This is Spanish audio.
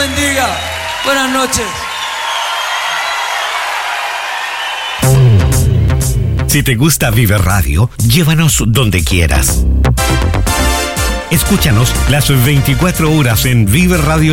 bendiga. Buenas noches. Si te gusta Vive Radio, llévanos donde quieras. Escúchanos las 24 horas en Vive Radio